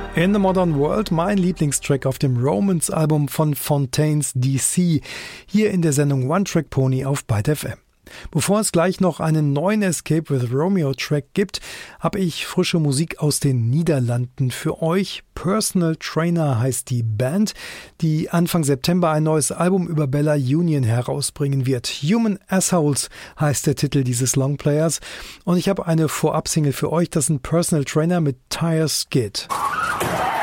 In the Modern World, mein Lieblingstrack auf dem Romance-Album von Fontaines DC, hier in der Sendung One Track Pony auf Byte FM. Bevor es gleich noch einen neuen Escape with Romeo Track gibt, habe ich frische Musik aus den Niederlanden für euch. Personal Trainer heißt die Band, die Anfang September ein neues Album über Bella Union herausbringen wird. Human Assholes heißt der Titel dieses Longplayers. Und ich habe eine Vorab-Single für euch, das ist ein Personal Trainer mit Tire Skid.